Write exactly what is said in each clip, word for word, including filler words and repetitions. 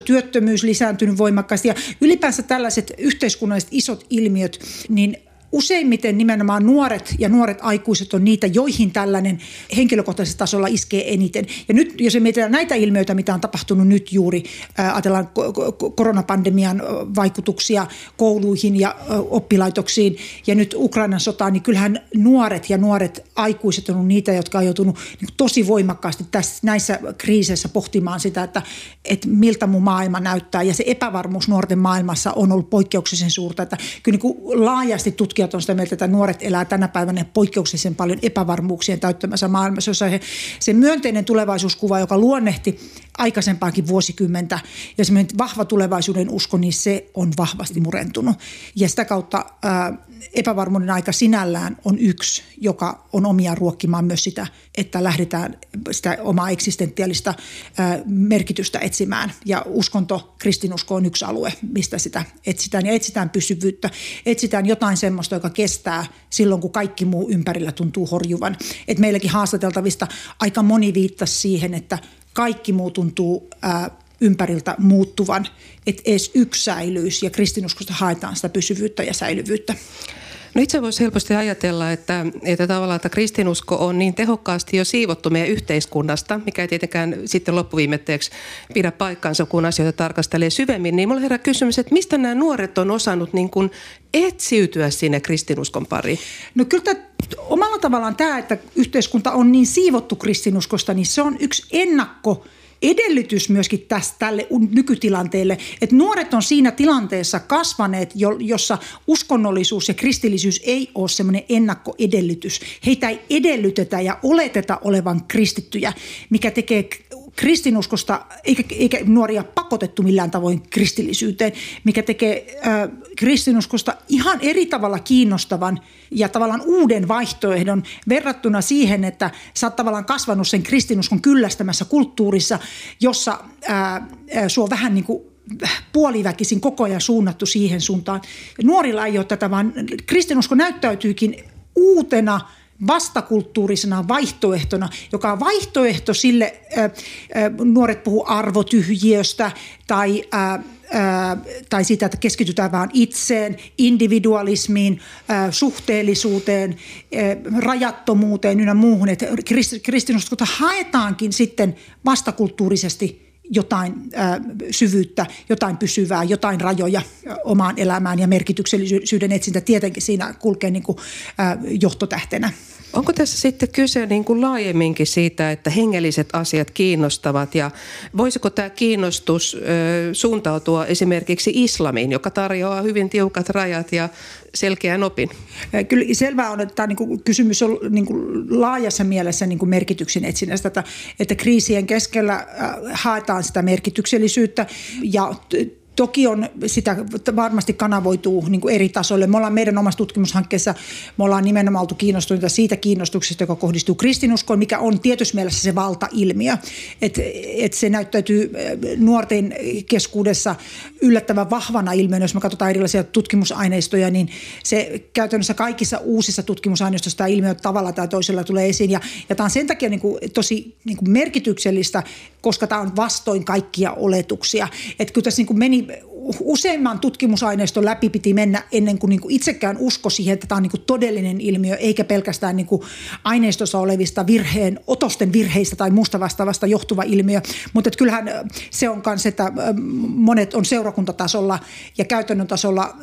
työttömyys lisääntynyt voimakkaasti ja ylipäänsä tällaiset yhteiskunnalliset isot ilmiöt, niin useimmiten nimenomaan nuoret ja nuoret aikuiset on niitä, joihin tällainen henkilökohtaisella tasolla iskee eniten. Ja nyt, jos mietitään näitä ilmiöitä, mitä on tapahtunut nyt juuri, ajatellaan koronapandemian vaikutuksia kouluihin ja oppilaitoksiin ja nyt Ukrainan sotaan, niin kyllähän nuoret ja nuoret aikuiset on niitä, jotka on joutunut niin tosi voimakkaasti tässä, näissä kriiseissä pohtimaan sitä, että, että miltä mun maailma näyttää. Ja se epävarmuus nuorten maailmassa on ollut poikkeuksellisen suurta, että kyllä niin kuin laajasti tutkijat on sitä mieltä, että nuoret elää tänä päivänä poikkeuksellisen paljon epävarmuuksien täyttämässä maailmassa, jossa se, se myönteinen tulevaisuuskuva, joka luonnehti aikaisempaakin vuosikymmentä ja semmoinen vahva tulevaisuuden usko, niin se on vahvasti murentunut. Ja sitä kautta ää, epävarmuuden aika sinällään on yksi, joka on omiaan ruokkimaan myös sitä, että lähdetään sitä omaa eksistentiaalista ää, merkitystä etsimään. Ja uskonto, kristinusko on yksi alue, mistä sitä etsitään. Ja etsitään pysyvyyttä, etsitään jotain semmoista, joka kestää silloin, kun kaikki muu ympärillä tuntuu horjuvan. Et meilläkin haastateltavista aika moni viittasi siihen, että kaikki muu tuntuu ää, ympäriltä muuttuvan, että edes yksi säilyisi ja kristinuskosta haetaan sitä pysyvyyttä ja säilyvyyttä. No itse voisi helposti ajatella, että, että tavallaan että kristinusko on niin tehokkaasti jo siivottu meidän yhteiskunnasta, mikä ei tietenkään sitten loppuviimetteeksi pidä paikkaansa, kun asioita tarkastelee syvemmin. Niin mulla herää kysymys, että mistä nämä nuoret on osannut niin kuin etsiytyä sinne kristinuskon pariin? No kyllä tämä, omalla tavallaan tämä, että yhteiskunta on niin siivottu kristinuskosta, niin se on yksi ennakko edellytys myöskin tästä, tälle nykytilanteelle, että nuoret on siinä tilanteessa kasvaneet, jossa uskonnollisuus ja kristillisyys ei ole semmoinen ennakkoedellytys. Heitä ei edellytetä ja oleteta olevan kristittyjä, mikä tekee kristinuskosta, eikä, eikä nuoria pakotettu millään tavoin kristillisyyteen, mikä tekee äh, kristinuskosta ihan eri tavalla kiinnostavan ja tavallaan uuden vaihtoehdon verrattuna siihen, että sä oot tavallaan kasvanut sen kristinuskon kyllästämässä kulttuurissa, jossa äh, sua vähän niin kuin puoliväkisin koko ajan suunnattu siihen suuntaan. Nuorilla ei ole tätä, vaan kristinusko näyttäytyykin uutena vastakulttuurisena vaihtoehtona, joka on vaihtoehto sille, ää, ää, nuoret puhuu arvotyhjiöstä tai, ää, ää, tai siitä, että keskitytään vaan itseen, individualismiin, ää, suhteellisuuteen, ää, rajattomuuteen ynnä muuhun. Että kristinuskosta haetaankin sitten vastakulttuurisesti jotain ää, syvyyttä, jotain pysyvää, jotain rajoja omaan elämään ja merkityksellisyyden etsintä tietenkin siinä kulkee niin kuin, ää, johtotähtenä. Onko tässä sitten kyse niin kuin laajemminkin siitä, että hengelliset asiat kiinnostavat ja voisiko tämä kiinnostus ö, suuntautua esimerkiksi islamiin, joka tarjoaa hyvin tiukat rajat ja selkeän opin? Kyllä selvää on, että tämä niin kuin kysymys on niin kuin laajassa mielessä niin kuin merkityksen etsinnästä, että, että kriisien keskellä haetaan sitä merkityksellisyyttä ja toki on sitä varmasti kanavoituu niin kuin eri tasoille. Me ollaan meidän omassa tutkimushankkeessa, me ollaan nimenomaan oltu kiinnostuneita siitä kiinnostuksesta, joka kohdistuu kristinuskoon, mikä on tietyssä mielessä se valtailmiö. Että et se näyttäytyy nuorten keskuudessa yllättävän vahvana ilmiönä. Jos me katsotaan erilaisia tutkimusaineistoja, niin se käytännössä kaikissa uusissa tutkimusaineistoissa tämä ilmiö tavalla tai toisella tulee esiin. Ja, ja tämä on sen takia niin kuin tosi niin kuin merkityksellistä, koska tämä on vastoin kaikkia oletuksia. Että kyllä tässä niin kuin meni useimman tutkimusaineiston läpi piti mennä ennen kuin, niin kuin itsekään usko siihen, että tämä on niin kuin todellinen ilmiö, eikä pelkästään niin kuin aineistossa olevista virheen, otosten virheistä tai muusta vastaavasta johtuva ilmiö. Mutta kyllähän se on myös, että monet on seurakuntatasolla ja käytännön tasolla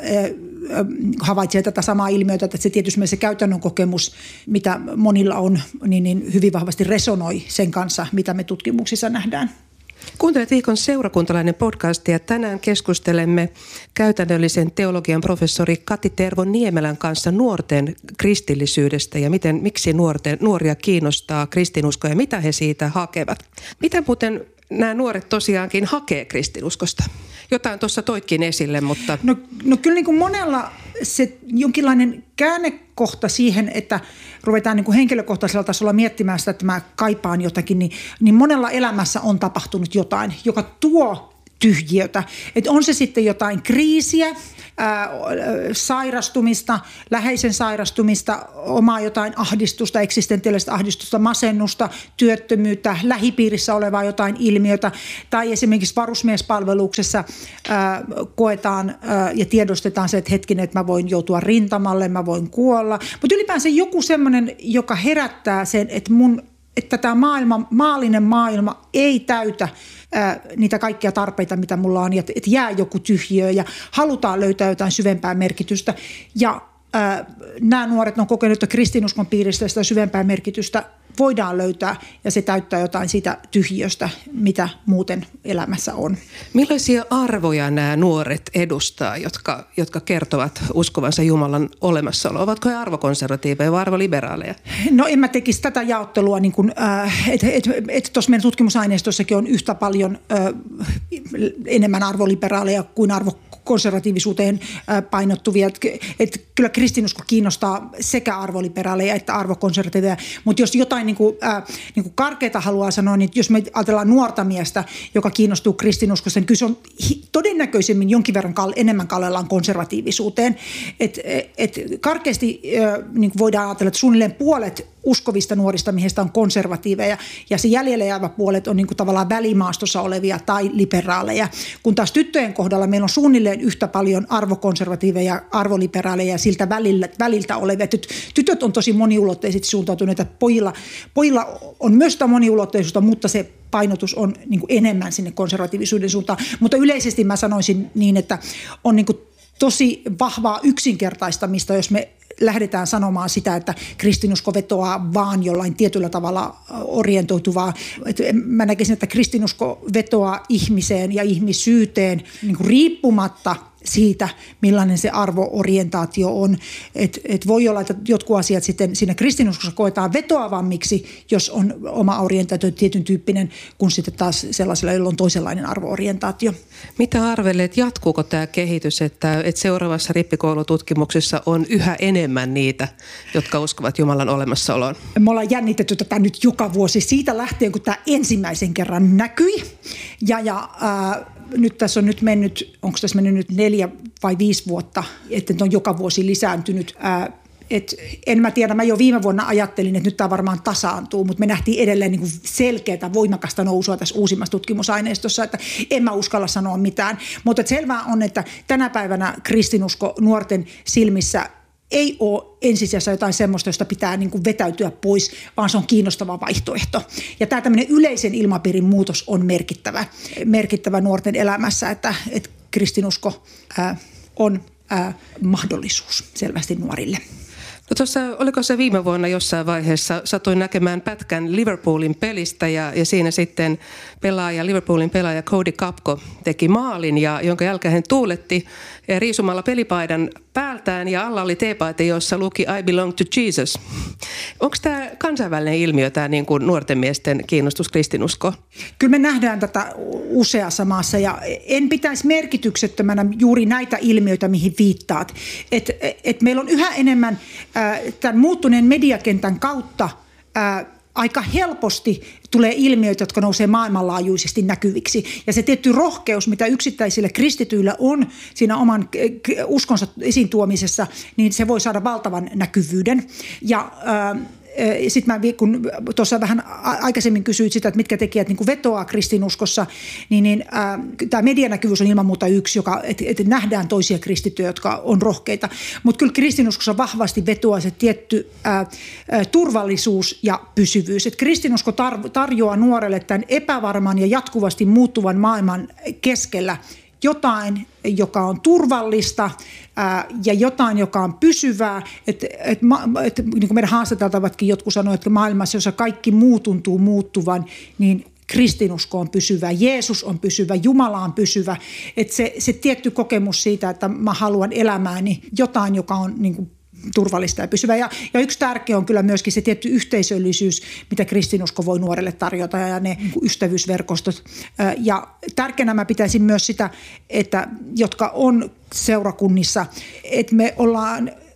havaitsee tätä samaa ilmiötä, että se tietysti se käytännön kokemus, mitä monilla on, niin, niin hyvin vahvasti resonoi sen kanssa, mitä me tutkimuksissa nähdään. Kuuntelet Viikon seurakuntalainen podcastia ja tänään keskustelemme käytännöllisen teologian professori Kati Tervo Niemelän kanssa nuorten kristillisyydestä ja miten, miksi nuorten, nuoria kiinnostaa kristinusko ja mitä he siitä hakevat. Mitä muuten nämä nuoret tosiaankin hakee kristinuskosta? Jotain tuossa toikin esille, mutta... No, no kyllä niin kuin monella se jonkinlainen käännekohta siihen, että ruvetaan niin kuin henkilökohtaisella tasolla miettimään sitä, että mä kaipaan jotakin, niin, niin monella elämässä on tapahtunut jotain, joka tuo tyhjiötä. Et on se sitten jotain kriisiä, ää, sairastumista, läheisen sairastumista, omaa jotain ahdistusta, eksistentiaalista ahdistusta, masennusta, työttömyyttä, lähipiirissä olevaa jotain ilmiötä tai esimerkiksi varusmiespalveluksessa ää, koetaan ää, ja tiedostetaan se, että hetkinen, että mä voin joutua rintamalle, mä voin kuolla. Mutta ylipäänsä joku semmoinen, joka herättää sen, että mun että tämä maailma, maallinen maailma ei täytä ää, niitä kaikkia tarpeita, mitä mulla on, ja että et jää joku tyhjiö ja halutaan löytää jotain syvempää merkitystä. Ja ää, nämä nuoret on kokenut, että kristinuskon piiristä sitä syvempää merkitystä voidaan löytää, ja se täyttää jotain siitä tyhjiöstä, mitä muuten elämässä on. Millaisia arvoja nämä nuoret edustaa, jotka, jotka kertovat uskovansa Jumalan olemassaoloa? Ovatko he arvokonservatiiveja vai arvoliberaaleja? No en mä tekisi tätä jaottelua, niin että et, et, et tuossa meidän tutkimusaineistossakin on yhtä paljon äh, enemmän arvoliberaaleja kuin arvokonservatiivisuuteen äh, painottuvia. Et, et kyllä kristinusko kiinnostaa sekä arvoliberaaleja että arvokonservatiiveja, mutta jos jotain niin kuin, äh, niin kuin karkeata haluaa sanoa, niin jos me ajatellaan nuorta miestä, joka kiinnostuu kristinuskosta, niin kyllä se on todennäköisemmin jonkin verran kal- enemmän kallellaan konservatiivisuuteen. Et, et karkeasti äh, niin kuin voidaan ajatella, että suunnilleen puolet uskovista nuorista miehistä on konservatiiveja ja se jäljelle jäävä puolet on niin kuin tavallaan välimaastossa olevia tai liberaaleja. Kun taas tyttöjen kohdalla meillä on suunnilleen yhtä paljon arvokonservatiiveja ja arvoliberaaleja ja siltä välillä, väliltä olevia. Tytöt on tosi moniulotteisesti suuntautuneita. Pojilla, pojilla on myös sitä moniulotteisuutta, mutta se painotus on niin kuin enemmän sinne konservatiivisuuden suuntaan. Mutta yleisesti mä sanoisin niin, että on niin kuin tosi vahvaa yksinkertaistamista, jos me lähdetään sanomaan sitä, että kristinusko vetoaa vaan jollain tietyllä tavalla orientoituvaa. Mä näkisin, että kristinusko vetoaa ihmiseen ja ihmisyyteen niin kuin riippumatta siitä, millainen se arvoorientaatio on. Et, et voi olla, että jotkut asiat sitten siinä kristinuskossa koetaan vetoavammiksi, jos on oma orientaatio tietyn tyyppinen, kun sitten taas sellaisella, jolla on toisenlainen arvoorientaatio. Mitä arvelet, jatkuuko tämä kehitys, että, että seuraavassa rippikoulututkimuksessa on yhä enemmän niitä, jotka uskovat Jumalan olemassaoloon? Me ollaan jännitetty tätä nyt joka vuosi siitä lähtien, kun tämä ensimmäisen kerran näkyi. Ja, ja äh, nyt tässä on nyt mennyt, onko tässä mennyt nyt neljä vai viisi vuotta, että on joka vuosi lisääntynyt. Ää, et en mä tiedä, mä jo viime vuonna ajattelin, että nyt tämä varmaan tasaantuu, mutta me nähtiin edelleen niin kuin selkeää, voimakasta nousua tässä uusimmassa tutkimusaineistossa, että en mä uskalla sanoa mitään. Mutta selvää on, että tänä päivänä kristinusko nuorten silmissä ei ole ensisijassa jotain semmoista, josta pitää niin kuin vetäytyä pois, vaan se on kiinnostava vaihtoehto. Ja tämä tämmöinen yleisen ilmapiirin muutos on merkittävä, merkittävä nuorten elämässä, että, että kristinusko ää, on ää, mahdollisuus selvästi nuorille. No tuossa, oliko se viime vuonna jossain vaiheessa, satuin näkemään pätkän Liverpoolin pelistä ja, ja siinä sitten pelaaja, Liverpoolin pelaaja Cody Gakpo teki maalin, ja jonka jälkeen hän tuuletti riisumalla pelipaidan päältään ja alla oli teepaita, jossa luki I belong to Jesus. Onko tämä kansainvälinen ilmiö, tämä niin kuin nuorten miesten kiinnostus kristinuskoon? Kyllä me nähdään tätä useassa maassa ja en pitäisi merkityksettömänä juuri näitä ilmiöitä, mihin viittaat. Et, et meillä on yhä enemmän äh, tämän muuttuneen mediakentän kautta äh, aika helposti tulee ilmiöitä, jotka nousee maailmanlaajuisesti näkyviksi. Ja se tietty rohkeus, mitä yksittäisillä kristityillä on siinä oman uskonsa esiin tuomisessa, niin se voi saada valtavan näkyvyyden. Ja äh, sitten mä, kun tuossa vähän aikaisemmin kysyit sitä, että mitkä tekijät niin kuin vetoaa kristinuskossa, niin, niin äh, tämä medianäkyvyys on ilman muuta yksi, joka, että et nähdään toisia kristittyjä, jotka on rohkeita. Mutta kyllä kristinuskossa vahvasti vetoaa se tietty äh, äh, turvallisuus ja pysyvyys. Et kristinusko tar- tarjoaa nuorelle tämän epävarman ja jatkuvasti muuttuvan maailman keskellä jotain, joka on turvallista ää, ja jotain, joka on pysyvää. Et, et, et, niin kuin meidän haastateltavatkin jotkut sanoivat, että maailmassa, jossa kaikki muu tuntuu muuttuvan, niin kristinusko on pysyvä, Jeesus on pysyvä, Jumala on pysyvä. Et se, se tietty kokemus siitä, että mä haluan elämääni jotain, joka on niin kuin turvallista ja pysyvä. Ja, ja yksi tärkeä on kyllä myöskin se tietty yhteisöllisyys, mitä kristinusko voi nuorelle tarjota, ja ne niin kuin ystävyysverkostot. Ja tärkeänä mä pitäisin myös sitä, että jotka on seurakunnissa, että me ollaan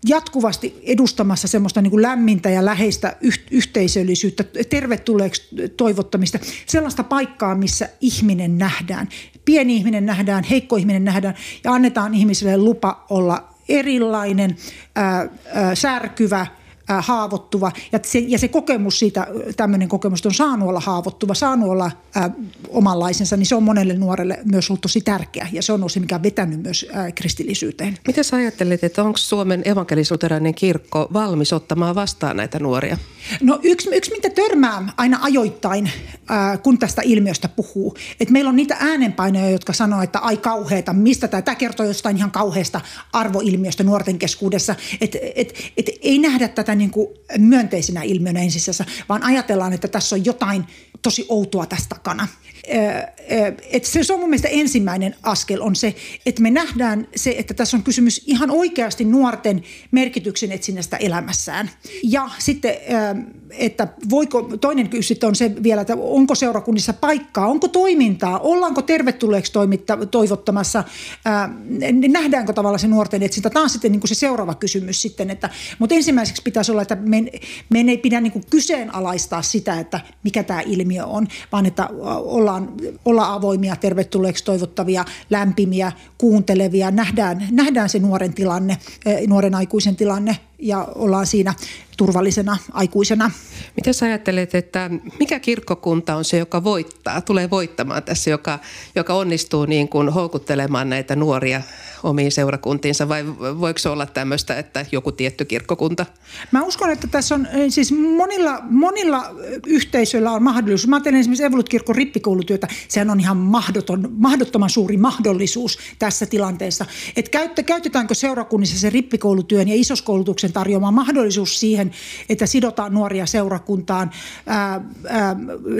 jatkuvasti edustamassa semmoista niin kuin lämmintä ja läheistä yhteisöllisyyttä, tervetulleeksi toivottamista, sellaista paikkaa, missä ihminen nähdään. Pieni ihminen nähdään, heikko ihminen nähdään ja annetaan ihmisille lupa olla erilainen, ää, ää, särkyvä, haavoittuva ja se, ja se kokemus siitä, tämmöinen kokemus on saanut olla haavoittuva, saanut olla ää, omanlaisensa, niin se on monelle nuorelle myös ollut tosi tärkeä ja se on ollut se, mikä on vetänyt myös ää, kristillisyyteen. Miten sä ajattelet, että onko Suomen evankelis-luterilainen kirkko valmis ottamaan vastaan näitä nuoria? No yksi, yksi mitä törmää aina ajoittain, ää, kun tästä ilmiöstä puhuu, että meillä on niitä äänenpainoja, jotka sanoo, että ai kauheeta, mistä tämä, tämä kertoo jostain ihan kauheasta arvoilmiöstä nuorten keskuudessa, että et, et, ei nähdä tätä niin kuin myönteisenä ilmiönä ensisijassa, vaan ajatellaan, että tässä on jotain tosi outoa tästä takana. Et se on mun mielestä ensimmäinen askel on se, että me nähdään se, että tässä on kysymys ihan oikeasti nuorten merkityksen etsinnästä elämässään. Ja sitten, että voiko, toinen kysymys on se vielä, että onko seurakunnissa paikkaa, onko toimintaa, ollaanko tervetulleeksi toimitta, toivottamassa, nähdäänkö tavallaan se nuorten etsintä. Tämä on sitten niin kuin se seuraava kysymys sitten, että, mutta ensimmäiseksi pitäisi olla, että me, me ei pidä niin kuin kyseenalaistaa sitä, että mikä tämä ilmiö on, vaan että ollaan olla avoimia, tervetulleeksi toivottavia, lämpimiä, kuuntelevia. Nähdään, nähdään se nuoren tilanne, nuoren aikuisen tilanne ja ollaan siinä turvallisena aikuisena. Miten sä ajattelet, että mikä kirkkokunta on se, joka voittaa, tulee voittamaan tässä, joka, joka onnistuu niin kuin houkuttelemaan näitä nuoria omiin seurakuntiinsa, vai voiko se olla tämmöistä, että joku tietty kirkkokunta? Mä uskon, että tässä on siis monilla, monilla yhteisöillä on mahdollisuus. Mä ajattelen esimerkiksi Evolut-kirkon rippikoulutyötä, sehän on ihan mahdoton, mahdottoman suuri mahdollisuus tässä tilanteessa. Että käytetäänkö seurakunnissa se rippikoulutyön ja isoskoulutuksen tarjoama mahdollisuus siihen, että sidotaan nuoria seurakuntaan ää, ää,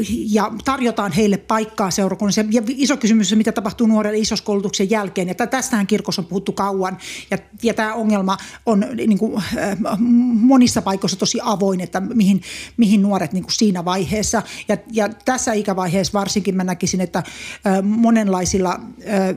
ja tarjotaan heille paikkaa seurakunnassa. Ja iso kysymys on, mitä tapahtuu nuorelle isoskoulutuksen jälkeen. Ja tästähän kirkossa on puhuttu kauan. Ja, ja tämä ongelma on niin kuin, äh, monissa paikoissa tosi avoin, että mihin, mihin nuoret niin kuin siinä vaiheessa. Ja, ja tässä ikävaiheessa varsinkin mä näkisin, että äh, monenlaisilla äh,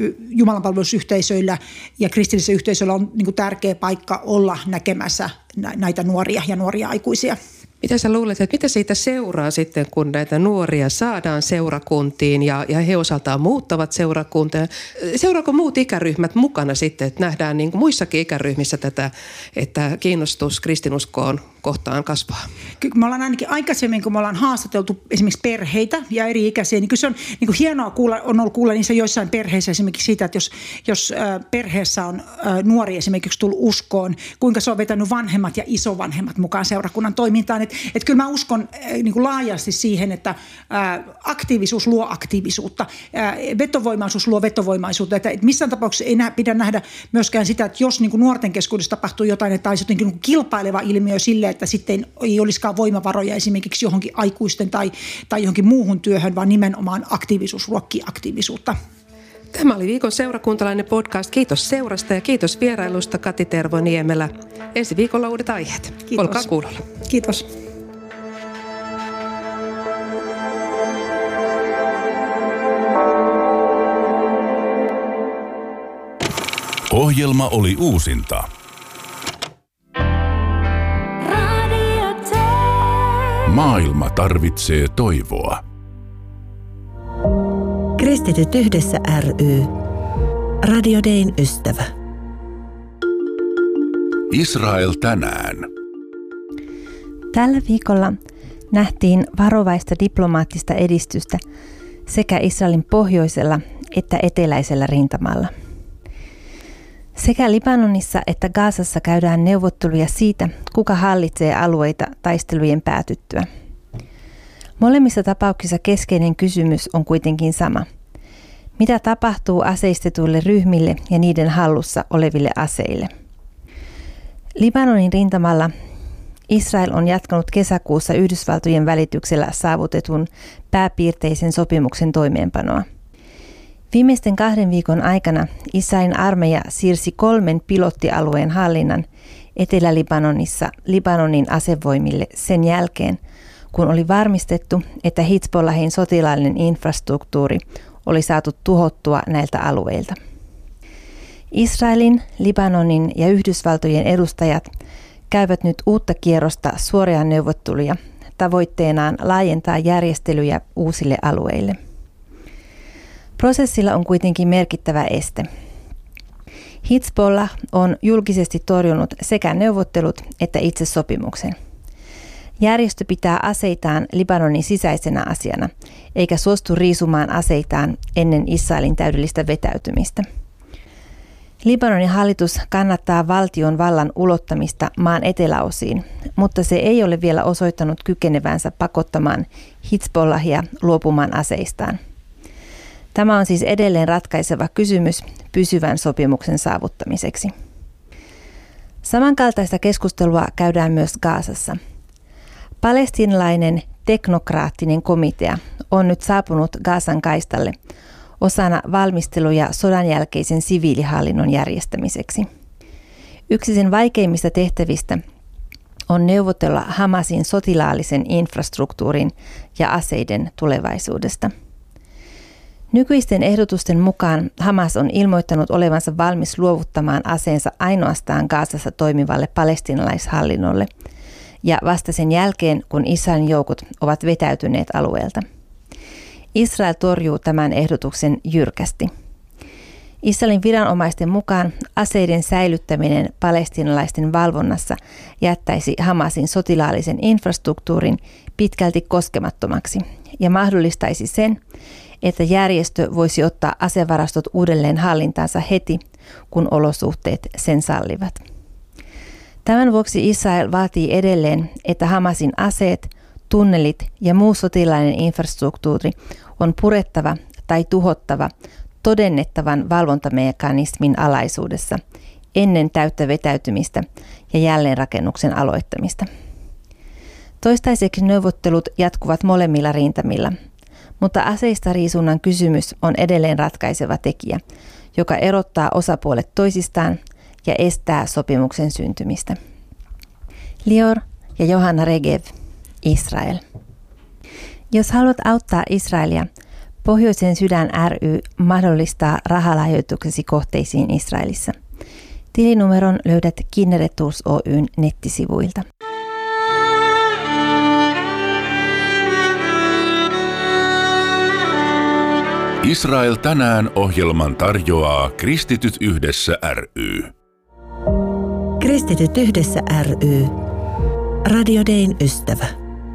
jumalanpalvelusyhteisöillä ja kristillisillä yhteisöillä on niin kuin tärkeä paikka olla näkemässä näitä nuoria ja nuoria aikuisia. Mitä sä luulet, että mitä siitä seuraa sitten, kun näitä nuoria saadaan seurakuntiin ja, ja he osaltaan muuttavat seurakuntia? Seuraako muut ikäryhmät mukana sitten, että nähdään niin kuin muissakin ikäryhmissä tätä, että kiinnostus kristinuskoon kohtaan kasvaa? Kyllä me ollaan ainakin aikaisemmin, kun me ollaan haastateltu esimerkiksi perheitä ja eri ikäisiä, niin kyllä se on niin kuin hienoa kuulla, on ollut kuulla niissä joissain perheissä esimerkiksi siitä, että jos, jos äh, perheessä on äh, nuori esimerkiksi tullut uskoon, kuinka se on vetänyt vanhemmat ja isovanhemmat mukaan seurakunnan toimintaan. Että et kyllä mä uskon äh, niin kuin laajasti siihen, että äh, aktiivisuus luo aktiivisuutta, äh, vetovoimaisuus luo vetovoimaisuutta. Että et missään tapauksessa ei nä- pidä nähdä myöskään sitä, että jos niin kuin nuorten keskuudessa tapahtuu jotain, että olisi jotenkin niin kuin kilpaileva ilmiö sille, että sitten ei olisikaan voimavaroja esimerkiksi johonkin aikuisten tai, tai johonkin muuhun työhön, vaan nimenomaan aktiivisuus ruokkii aktiivisuutta. Tämä oli viikon seurakuntalainen podcast. Kiitos seurasta ja kiitos vierailusta Kati Tervo Niemelä. Ensi viikolla uudet aiheet. Kiitos. Olkaa kuulolla. Kiitos. Ohjelma oli uusinta. Maailma tarvitsee toivoa. Kristityt yhdessä ry. Radio Dayn ystävä. Israel tänään. Tällä viikolla nähtiin varovaista diplomaattista edistystä sekä Israelin pohjoisella että eteläisellä rintamalla. Sekä Libanonissa että Gazassa käydään neuvotteluja siitä, kuka hallitsee alueita taistelujen päätyttyä. Molemmissa tapauksissa keskeinen kysymys on kuitenkin sama. Mitä tapahtuu aseistetuille ryhmille ja niiden hallussa oleville aseille? Libanonin rintamalla Israel on jatkanut kesäkuussa Yhdysvaltojen välityksellä saavutetun pääpiirteisen sopimuksen toimeenpanoa. Viimeisten kahden viikon aikana Israelin armeija siirsi kolmen pilottialueen hallinnan Etelä-Libanonissa Libanonin asevoimille sen jälkeen, kun oli varmistettu, että Hizbollahin sotilaallinen infrastruktuuri oli saatu tuhottua näiltä alueilta. Israelin, Libanonin ja Yhdysvaltojen edustajat käyvät nyt uutta kierrosta suoria neuvotteluja tavoitteenaan laajentaa järjestelyjä uusille alueille. Prosessilla on kuitenkin merkittävä este. Hizbollah on julkisesti torjunut sekä neuvottelut että itse sopimuksen. Järjestö pitää aseitaan Libanonin sisäisenä asiana, eikä suostu riisumaan aseitaan ennen Israelin täydellistä vetäytymistä. Libanonin hallitus kannattaa valtion vallan ulottamista maan eteläosiin, mutta se ei ole vielä osoittanut kykenevänsä pakottamaan Hizbollahia luopumaan aseistaan. Tämä on siis edelleen ratkaiseva kysymys pysyvän sopimuksen saavuttamiseksi. Samankaltaista keskustelua käydään myös Gazassa. Palestiinalainen teknokraattinen komitea on nyt saapunut Gazan kaistalle osana valmisteluja sodan jälkeisen siviilihallinnon järjestämiseksi. Yksi sen vaikeimmista tehtävistä on neuvotella Hamasin sotilaallisen infrastruktuurin ja aseiden tulevaisuudesta. Nykyisten ehdotusten mukaan Hamas on ilmoittanut olevansa valmis luovuttamaan aseensa ainoastaan Gazassa toimivalle palestiinalaishallinnolle ja vasta sen jälkeen, kun Israelin joukot ovat vetäytyneet alueelta. Israel torjuu tämän ehdotuksen jyrkästi. Israelin viranomaisten mukaan aseiden säilyttäminen palestiinalaisten valvonnassa jättäisi Hamasin sotilaallisen infrastruktuurin pitkälti koskemattomaksi ja mahdollistaisi sen, että järjestö voisi ottaa asevarastot uudelleen hallintaansa heti, kun olosuhteet sen sallivat. Tämän vuoksi Israel vaatii edelleen, että Hamasin aseet, tunnelit ja muu sotilainen infrastruktuuri on purettava tai tuhottava todennettavan valvontamekanismin alaisuudessa ennen täyttä vetäytymistä ja jälleenrakennuksen aloittamista. Toistaiseksi neuvottelut jatkuvat molemmilla rintamilla, mutta aseistariisunnan kysymys on edelleen ratkaiseva tekijä, joka erottaa osapuolet toisistaan ja estää sopimuksen syntymistä. Lior ja Johanna Regev, Israel. Jos haluat auttaa Israelia, Pohjoisen sydän ry mahdollistaa rahalahjoituksesi kohteisiin Israelissa. Tilinumeron löydät Kinneret Tours Oy:n nettisivuilta. Israel tänään -ohjelman tarjoaa Kristityt yhdessä ry. Kristityt yhdessä ry. Radio Dayn ystävä.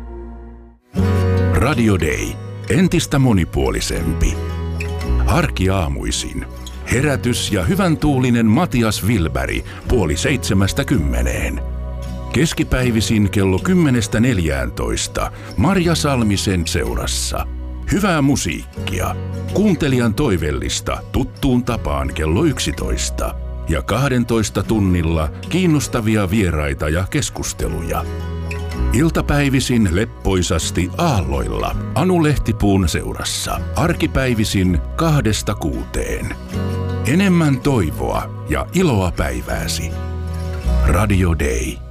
Radio Day. Entistä monipuolisempi. Arkiaamuisin. Herätys ja hyvän tuulinen Matias Wilberg puoli seitsemästä kymmeneen. Keskipäivisin kello kymmenestä neljääntoista Marja Salmisen seurassa. Hyvää musiikkia. Kuuntelijan toivellista tuttuun tapaan kello yksitoista. Ja kahdentoista tunnilla kiinnostavia vieraita ja keskusteluja. Iltapäivisin leppoisasti aalloilla Anu Lehtipuun seurassa. Arkipäivisin kahdesta kuuteen. Enemmän toivoa ja iloa päivääsi. Radio Day.